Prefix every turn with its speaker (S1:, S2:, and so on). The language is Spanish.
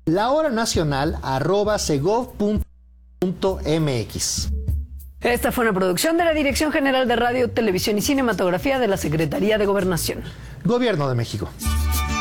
S1: lahoranacional@segov.mx.
S2: Esta fue una producción de la Dirección General de Radio, Televisión y Cinematografía de la Secretaría de Gobernación.
S1: Gobierno de México.